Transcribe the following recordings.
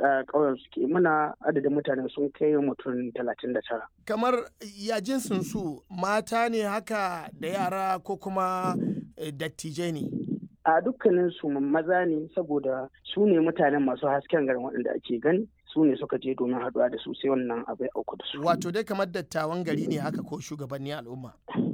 ƙauyen suke muna adadin mutane sun kai mutum 39. Kamar ya jinsin su mata ne haka da yara ko kuma dattijai ne? A dukkanin su maza ne saboda su ne mutanen masu hasken garin waɗanda ake gani. Su ne suka je domin haɗuwa da su sai wannan abu ya auku da su. Wato dai kamar dattawan gari ne haka ko shugabanni al'umma?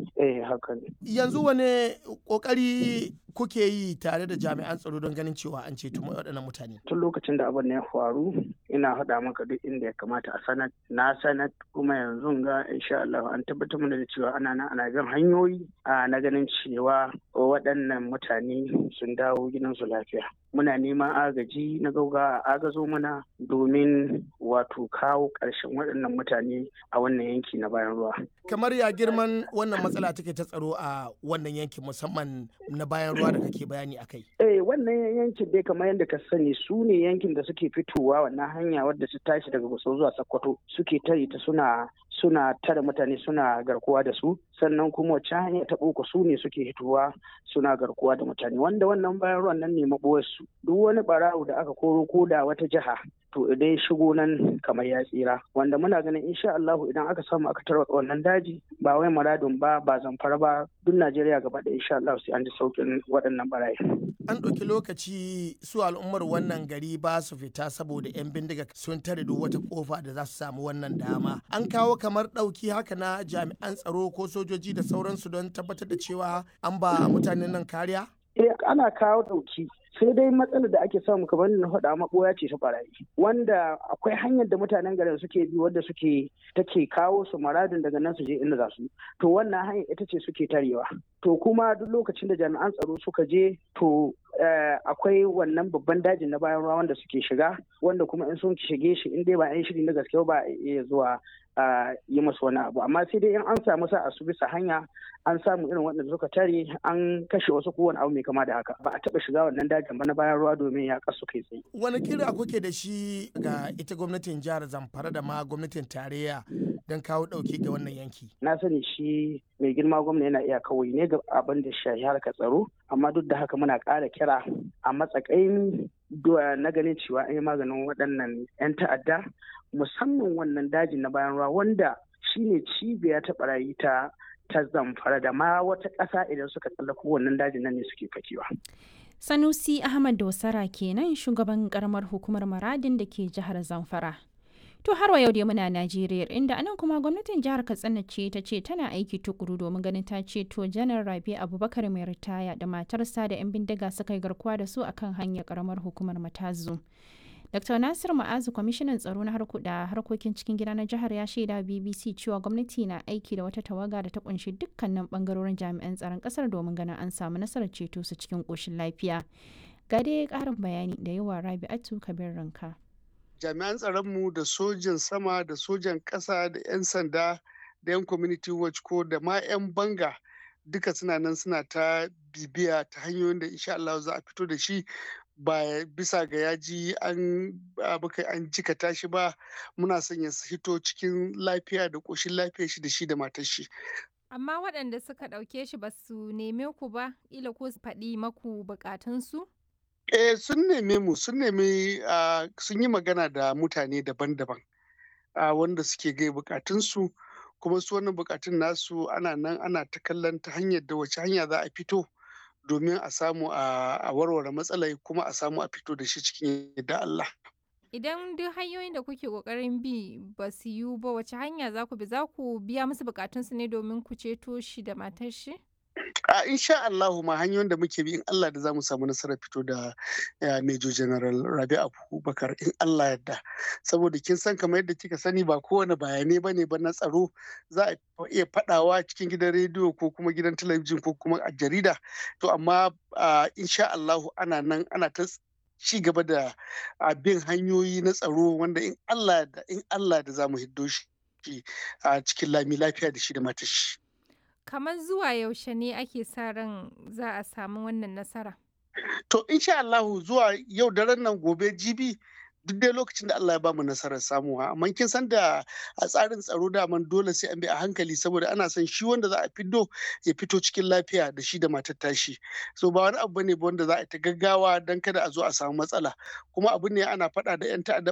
Haka ne. Yanzu wane ƙoƙari kuke yi tare da jami'an tsaro don ganin cewa an ceto waɗannan mutane? Tun lokacin da abin ya faru ina haɗa maka duk inda ya kamata a sanar. Na sanar kuma yanzu ga insha Allah an tabbatar mana da cewa ana bin hanyoyi na ganin cewa waɗannan mutane sun dawo gidansu lafiya. Muna neman agaji na gauga a agazo mana domin wato kawo ƙarshen waɗannan mutane a wannan yanki na bayan ruwa. Kamar ya girman wannan matsala take ta tsaro a wannan yankin musamman na bayan ruwa da kake bayani a kai? Wannan yankin dai kamar yadda ka sani su ne yankin da suke fitowa wannan hanya wadda su tashi daga Gusau zuwa Sokoto suke tare ta suna tare mutane suna garkuwa da su, sannan kuma wacce hanya ta boko su ne suke hitowa suna garkuwa da mutane wanda wannan bayan ruwan nan ne maɓoyar su. Duk wani barawo da aka koro ko da wata jiha to idan shigo nan kamar ya tsira, wanda muna ganin insha Allah idan aka samu aka tarwatsa wannan daji ba wai Maradun ba Zamfara ba duk Najeriya gaba da insha Allah sai an ji saukin waɗannan barayi. An ɗauki lokaci su al'ummar wannan gari ba su fita saboda 'yan bindiga sun tare duk wata kofa da za su samu wannan dama. An kawo kamar ɗauki haka na jami'an tsaro ko sojoji da sauransu don tabbatar da cewa an ba mutanen nan kariya? Ana kawo ɗauki. Sai dai matsalar da ake samu kamar na faɗa maɓoya ce ta barayi wanda akwai hanyar da mutanen garin suke bi wadda take kawo su Maradun daga nan su je inda za su, to wannan hanyar ita ce suke tarewa, to kuma duk lokacin da jami'an tsaro suka je to akwai wannan babban dajin na bayan ruwa wanda suke shiga wanda kuma in sun shige shi in dai ba yan shiri na gaske ba iya zuwa yi masu wani abu, amma sai dai in an samu sa su bisa hanya an samu irin waɗanda suka tare an kashe wasu kowane abu mai kama da haka, ba a taɓa shiga wannan dajin ba na bayan ruwa domin ya kasu kai tsaye. Wani kira kuke da shi ga ita gwamnatin jihar Zamfara da ma gwamnatin tarayya don kawo ɗauki ga wannan yanki? Na sani shi mai girma gwamna yana iya kawai ne ga abin da shahi harkar tsaro, amma duk da haka muna ƙara kira a matsakain na ganin cewa an yi maganin waɗannan 'yan ta'adda musamman wannan dajin na bayan ruwa wanda shine cibiya ta barayi ta Zamfara da ma wata ƙasa idan suka tsallako wannan dajin nan ne suke fakewa. Sanusi Ahmad Dosara kenan shugaban karamar hukumar Maradin da ke jihar Zamfara. To har wa yau dai muna Najeriya inda anan kuma gwamnatin jihar Katsina ce ta ce tana aiki tukuru domin ganin ta ceto Janar Rabi Abubakar mai ritaya da matarsa da 'yan bindiga suka yi garkuwa da su akan hanyar karamar hukumar Matazu. Dr. Nasir Ma'azu kwamishinan tsaro na harkokin cikin gida na jihar ya shaida BBC cewa gwamnati na aiki da wata tawaga da ta kunshi dukkanin bangarorin jami'an tsaron kasar domin ganin an samu nasarar ceto su cikin koshin lafiya. Ga dai karin bayani da yawa Rabi'atu Kabir Ranka. Jami'an tsaronmu da sojan sama da sojan ƙasa da 'yan sanda da 'yan community watch ko da ma 'yan banga duka suna nan suna ta bibiya ta hanyoyin da insha Allah za a fito da shi ba bisa ga yaji an jikata shi ba, muna son ya hito cikin lafiya da ƙoshin lafiya shi da shi da matar shi. Amma waɗanda suka ɗauke shi ba su neme ku ba, ila ko su faɗi maku buƙatunsu? Sun neme mu, sun yi magana da mutane daban-daban wanda suke gai buƙatunsu, kuma su wannan buƙatun nasu ana nan ana ta kallon ta hanyar da wace hanya za a fito domin a samu a warware matsalai kuma a samu a fito da shi cikin yadda Allah. Idan duk hanyoyin da kuke ƙoƙarin bi ba su yiwu ba, wace hanya za ku bi? Za ku biya musu buƙatunsu ne domin ku ceto shi da matar shi? Insha Allahu ma hanyoyin da muke bi in Allah da za mu samu nasarar fito da Major General Rabi Abubakar in Allah yadda. Saboda kin san kamar yadda kika sani ba kowane bayanai ba ne ba na tsaro za a iya faɗawa cikin gidan rediyo ko kuma gidan talabijin ko kuma a jarida. To amma insha Allahu ana nan ana ta ci gaba da bin hanyoyi na tsaro wanda in Allah da za mu hiddo shi a cikin lami lafiya da shi da matashi. Kamar zuwa yaushe ne ake sa ran za a samu wannan nasara? To insha Allahu zuwa yau daren nan gobe jibi duk dai lokacin da Allah ya bamu nasarar samuwa, amma kin san da a tsarin tsaro daman dole sai an bi a hankali saboda ana son shi wanda za a fiddo ya fito cikin lafiya da shi da matar tashi. So ba wani abu bane wanda za a ta gaggawa dan kada a zo a samu matsala, kuma abu ne ana faɗa da 'yan ta'adda